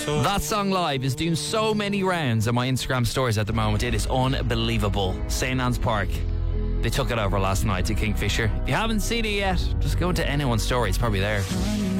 That song live is doing so many rounds on my Instagram stories at the moment. It is unbelievable. St. Anne's Park. They took it over last night to Kingfisher. If you haven't seen it yet, just go into anyone's story. It's probably there.